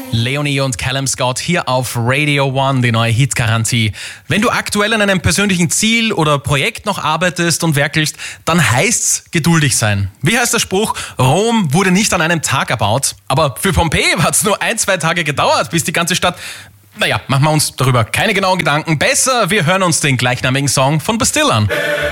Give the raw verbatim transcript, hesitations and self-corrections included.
Leonie und Callum Scott hier auf Radio One, die neue Hitgarantie. Wenn du aktuell an einem persönlichen Ziel oder Projekt noch arbeitest und werkelst, dann heißt's geduldig sein. Wie heißt der Spruch? Rom wurde nicht an einem Tag erbaut. Aber für Pompeji hat's nur ein, zwei Tage gedauert, bis die ganze Stadt... Naja, machen wir uns darüber keine genauen Gedanken. Besser, wir hören uns den gleichnamigen Song von Bastille an.